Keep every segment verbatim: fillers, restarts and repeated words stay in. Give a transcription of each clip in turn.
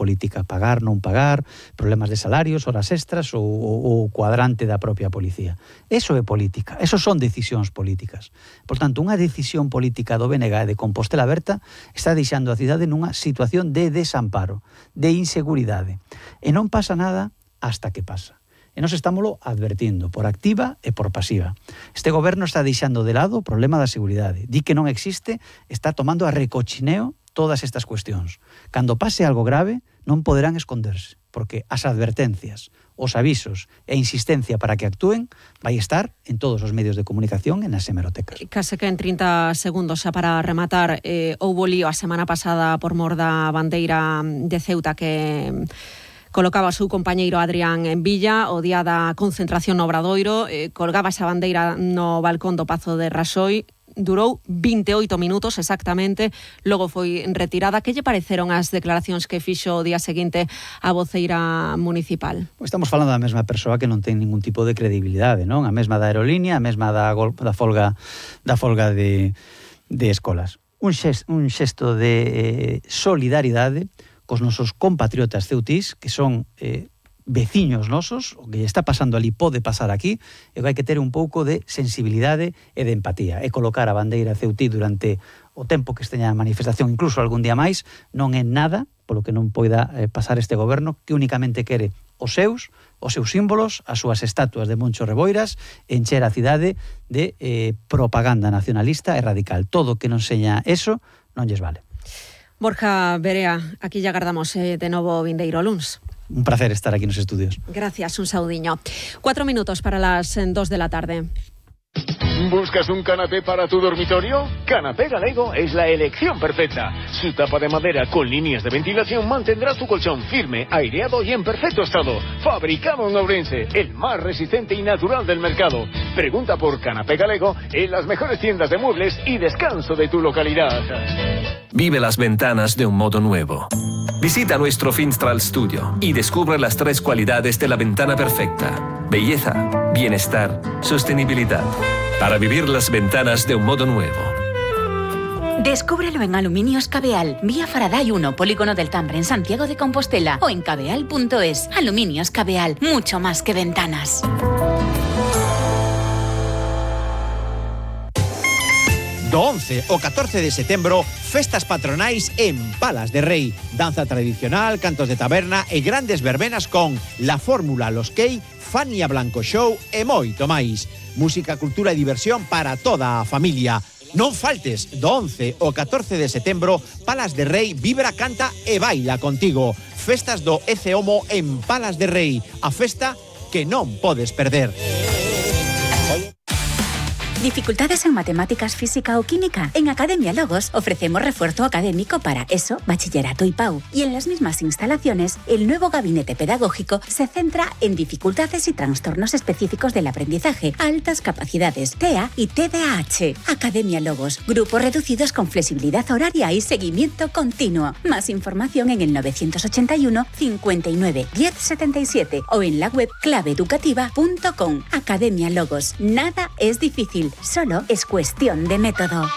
política, pagar, non pagar, problemas de salarios, horas extras ou o cuadrante da propia policía. Eso é política, eso son decisións políticas. Por tanto, unha decisión política do B N G de Compostela Aberta está deixando a cidade nunha situación de desamparo, de inseguridade. E non pasa nada hasta que pasa. E nos estámoslo advertindo, por activa e por pasiva. Este goberno está deixando de lado o problema da seguridade. Di que non existe, está tomando a recochineo todas estas cuestións. Cando pase algo grave, non poderán esconderse, porque as advertencias, os avisos e a insistencia para que actúen vai estar en todos os medios de comunicación e nas hemerotecas. Case que en trinta segundos xa para rematar, eh, houbo lío a semana pasada por mor da bandeira de Ceuta que colocaba o seu compañeiro Adrián en Villa o día da concentración no Obradoiro, eh, colgaba esa bandeira no balcón do Pazo de Raxoi, durou vinte e oito minutos exactamente, logo foi retirada. Que lle pareceron as declaracións que fixo o día seguinte a voceira municipal? Estamos falando da mesma persoa que non ten ningún tipo de credibilidade, non? A mesma da aerolínea, a mesma da, da folga da folga de, de escolas. Un xesto, un xesto de solidaridade cos nosos compatriotas ceutís, que son eh, veciños nosos, o que está pasando ali pode pasar aquí, e hai que ter un pouco de sensibilidade e de empatía. E colocar a bandeira ceutí durante o tempo que esteña a manifestación, incluso algún día máis, non é nada, polo que non poida eh, pasar este goberno, que únicamente quere os seus, os seus símbolos, as súas estatuas de Moncho Reboiras, encher a cidade de eh, propaganda nacionalista e radical. Todo que non seña eso non lles vale. Borja Verea, aquí ya agardamos eh, de novo vindeiro luns. Un placer estar aquí nos estudios. Gracias, un saudiño. Cuatro minutos para las dos de la tarde. ¿Buscas un canapé para tu dormitorio? Canapé Galego es la elección perfecta. Su tapa de madera con líneas de ventilación mantendrá tu colchón firme, aireado y en perfecto estado. Fabricado en Ourense, el más resistente y natural del mercado. Pregunta por Canapé Galego en las mejores tiendas de muebles y descanso de tu localidad. Vive las ventanas de un modo nuevo. Visita nuestro Finstral Studio y descubre las tres cualidades de la ventana perfecta: belleza, bienestar, sostenibilidad. Para vivir las ventanas de un modo nuevo. Descúbrelo en Aluminios Cabeal, vía Faraday uno, Polígono del Tambre, en Santiago de Compostela, o en cabeal punto es. Aluminios Cabeal, mucho más que ventanas. Do once ao catorce de setembro, festas patronais en Palas de Rei. Danza tradicional, cantos de taberna e grandes verbenas con La Fórmula, Los Key, Fania Blanco Show e moito máis. Música, cultura e diversión para toda a familia. Non faltes, do once ao catorce de setembro, Palas de Rei vibra, canta e baila contigo. Festas do Eceomo en Palas de Rei. A festa que non podes perder. ¿Dificultades en matemáticas, física o química? En Academia Logos ofrecemos refuerzo académico para ESO, bachillerato y P A U. Y en las mismas instalaciones, el nuevo gabinete pedagógico se centra en dificultades y trastornos específicos del aprendizaje, altas capacidades, T E A y T D A H. Academia Logos, grupos reducidos con flexibilidad horaria y seguimiento continuo. Más información en el novecientos ochenta y uno, cincuenta y nueve, diez setenta y siete o en la web clave educativa punto com. Academia Logos. Nada es difícil. Solo es cuestión de método.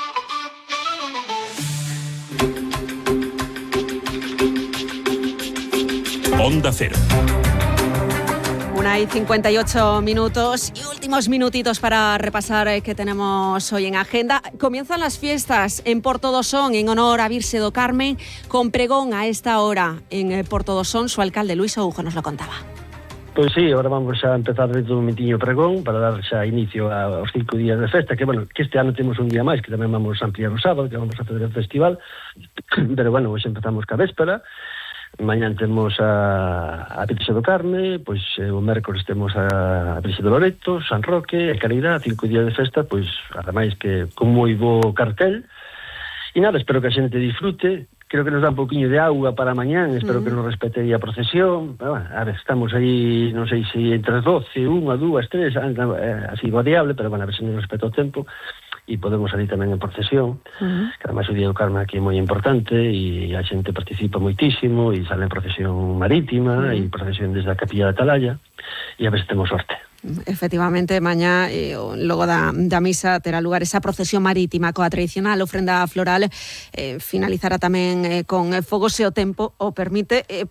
Onda Cero. Una y cincuenta y ocho minutos y últimos minutitos para repasar eh, que tenemos hoy en agenda. Comienzan las fiestas en Portodosón en honor a Virxe do Carmen, con pregón a esta hora en eh, Portodosón. Su alcalde Luis Oujo nos lo contaba. Pois sí, agora vamos a empezar dentro dun metiño pregón para dar xa inicio aos cinco días de festa, que, bueno, que este ano temos un día máis, que tamén vamos a ampliar o sábado, que vamos a fazer o festival, pero, bueno, hoxe empezamos ca véspera, mañán temos a, a Virxe do Carme, pois o mércores temos a, a Virxe do Loreto, San Roque, a Caridad, cinco días de festa, pois, ademais que con moi bo cartel, e nada, espero que a xente disfrute. Creo que nos dá un poquinho de auga para mañán, espero mm. que nos respete a procesión. Pero, bueno, a ver, estamos aí, non sei se entre as doce, unha, dúas, tres, así variable, pero, bueno, a ver se nos respeta o tempo e podemos salir tamén en procesión, mm. que ademais o Día do Carme aquí é moi importante e a xente participa moitísimo e sale en procesión marítima mm. e procesión desde a Capilla da Atalaya e a ver se temos sorte. Efectivamente, mañá, eh, logo da, da misa, terá lugar esa procesión marítima coa tradicional ofrenda floral. Eh, finalizará tamén eh, con fogos se o tempo o permite. Eh,